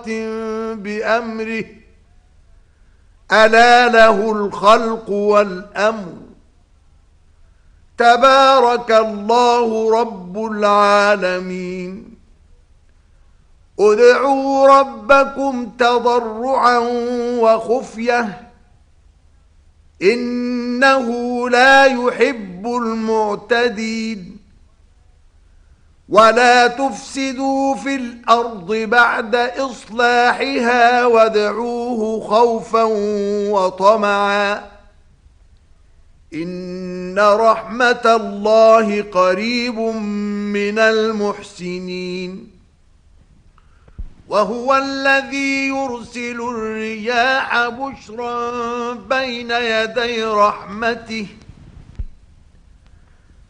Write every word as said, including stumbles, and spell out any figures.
بأمره ألا له الخلق والأمر تبارك الله رب العالمين ادعوا ربكم تضرعا وخفية إنه لا يحب المعتدين ولا تفسدوا في الأرض بعد إصلاحها وادعوه خوفا وطمعا إن رحمة الله قريب من المحسنين وهو الذي يرسل الرياح بشرا بين يدي رحمته